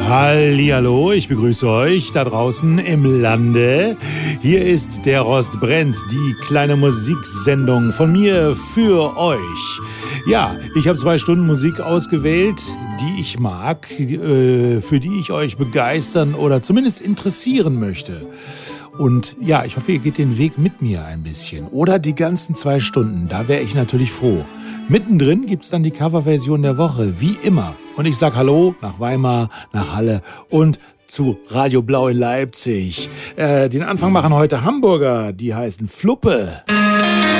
Hallihallo, ich begrüße euch da draußen im Lande. Hier ist der Rost brennt, die kleine Musiksendung von mir für euch. Ja, ich habe 2 Stunden Musik ausgewählt, die ich mag, für die ich euch begeistern oder zumindest interessieren möchte. Und ja, ich hoffe, ihr geht den Weg mit mir ein bisschen. Oder die ganzen 2 Stunden, da wäre ich natürlich froh. Mittendrin gibt's dann die Coverversion der Woche, wie immer. Und ich sag Hallo nach Weimar, nach Halle und zu Radio Blau in Leipzig. Den Anfang machen heute Hamburger, die heißen Fluppe.